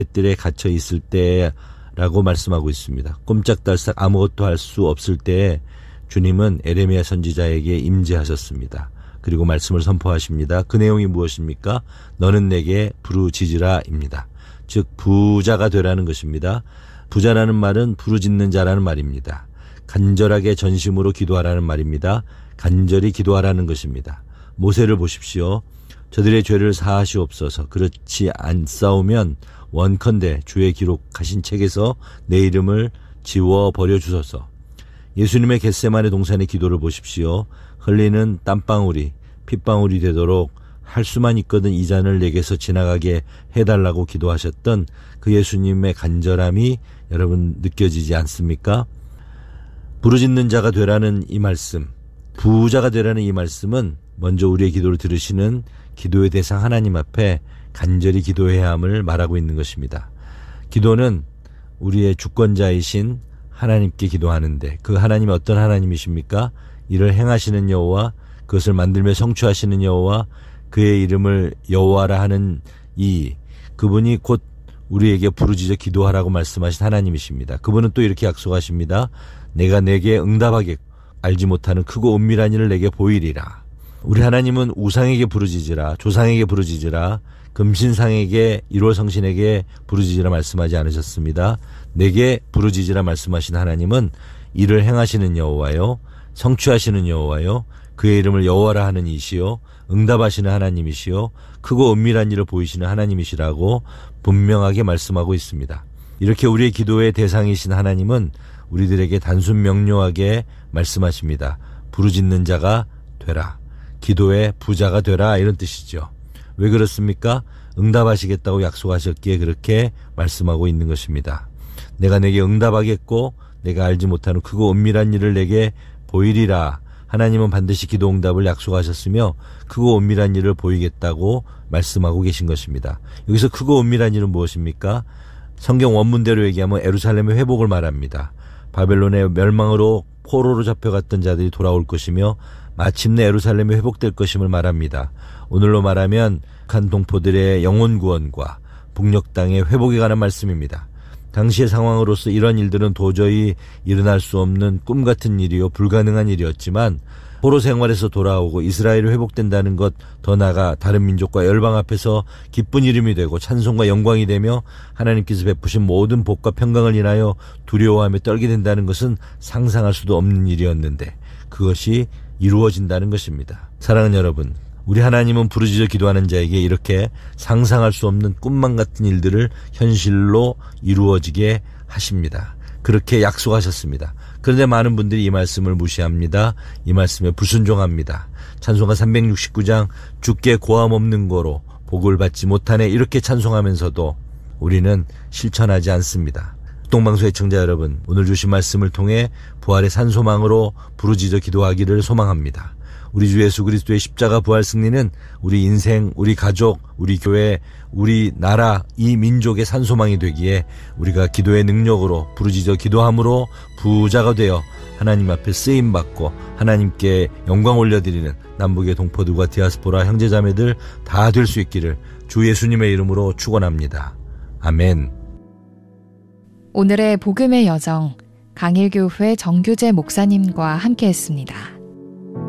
뜰에 갇혀 있을 때라고 말씀하고 있습니다. 꼼짝달싹 아무것도 할 수 없을 때에 주님은 에레미야 선지자에게 임재하셨습니다. 그리고 말씀을 선포하십니다. 그 내용이 무엇입니까? 너는 내게 부르짖으라입니다. 즉 부자가 되라는 것입니다. 부자라는 말은 부르짖는 자라는 말입니다. 간절하게 전심으로 기도하라는 말입니다. 간절히 기도하라는 것입니다. 모세를 보십시오. 저들의 죄를 사하시옵소서. 그렇지 않사오면 원컨대 주의 기록하신 책에서 내 이름을 지워버려 주소서. 예수님의 겟세마네 동산의 기도를 보십시오. 흘리는 땀방울이 핏방울이 되도록 할 수만 있거든 이 잔을 내게서 지나가게 해달라고 기도하셨던 그 예수님의 간절함이 여러분 느껴지지 않습니까? 부르짖는 자가 되라는 이 말씀, 부자가 되라는 이 말씀은 먼저 우리의 기도를 들으시는 기도의 대상 하나님 앞에 간절히 기도해야 함을 말하고 있는 것입니다. 기도는 우리의 주권자이신 하나님께 기도하는데 그 하나님이 어떤 하나님이십니까? 이를 행하시는 여호와, 그것을 만들며 성취하시는 여호와, 그의 이름을 여호와라 하는 그분이 곧 우리에게 부르짖어 기도하라고 말씀하신 하나님이십니다. 그분은 또 이렇게 약속하십니다. 내가 내게 응답하겠고 알지 못하는 크고 은밀한 일을 내게 보이리라. 우리 하나님은 우상에게 부르짖으라, 조상에게 부르짖으라, 금신상에게 1월 성신에게 부르짖으라 말씀하지 않으셨습니다. 내게 부르짖으라 말씀하신 하나님은 이를 행하시는 여호와요, 성취하시는 여호와요, 그의 이름을 여호와라 하는 이시요, 응답하시는 하나님이시요, 크고 은밀한 일을 보이시는 하나님이시라고 분명하게 말씀하고 있습니다. 이렇게 우리의 기도의 대상이신 하나님은 우리들에게 단순 명료하게 말씀하십니다. 부르짖는 자가 되라. 기도의 부자가 되라, 이런 뜻이죠. 왜 그렇습니까? 응답하시겠다고 약속하셨기에 그렇게 말씀하고 있는 것입니다. 내가 내게 응답하겠고 내가 알지 못하는 크고 은밀한 일을 내게 보이리라. 하나님은 반드시 기도 응답을 약속하셨으며 크고 은밀한 일을 보이겠다고 말씀하고 계신 것입니다. 여기서 크고 은밀한 일은 무엇입니까? 성경 원문대로 얘기하면 예루살렘의 회복을 말합니다. 바벨론의 멸망으로 포로로 잡혀갔던 자들이 돌아올 것이며 마침내 예루살렘이 회복될 것임을 말합니다. 오늘로 말하면 북한 동포들의 영혼 구원과 북녘 땅의 회복에 관한 말씀입니다. 당시의 상황으로서 이런 일들은 도저히 일어날 수 없는 꿈 같은 일이요 불가능한 일이었지만 포로 생활에서 돌아오고 이스라엘이 회복된다는 것, 더 나아가 다른 민족과 열방 앞에서 기쁜 이름이 되고 찬송과 영광이 되며 하나님께서 베푸신 모든 복과 평강을 인하여 두려워하며 떨게 된다는 것은 상상할 수도 없는 일이었는데 그것이 이루어진다는 것입니다. 사랑하는 여러분, 우리 하나님은 부르짖어 기도하는 자에게 이렇게 상상할 수 없는 꿈만 같은 일들을 현실로 이루어지게 하십니다. 그렇게 약속하셨습니다. 그런데 많은 분들이 이 말씀을 무시합니다. 이 말씀에 불순종합니다. 찬송가 369장 주께 고함 없는 거로 복을 받지 못하네, 이렇게 찬송하면서도 우리는 실천하지 않습니다. 동방송 애청자 여러분, 오늘 주신 말씀을 통해 부활의 산소망으로 부르짖어 기도하기를 소망합니다. 우리 주 예수 그리스도의 십자가 부활 승리는 우리 인생, 우리 가족, 우리 교회, 우리 나라, 이 민족의 산소망이 되기에 우리가 기도의 능력으로 부르짖어 기도함으로 부자가 되어 하나님 앞에 쓰임받고 하나님께 영광 올려드리는 남북의 동포들과 디아스포라 형제자매들 다 될 수 있기를 주 예수님의 이름으로 축원합니다. 아멘. 오늘의 복음의 여정, 강일교회 정규재 목사님과 함께했습니다.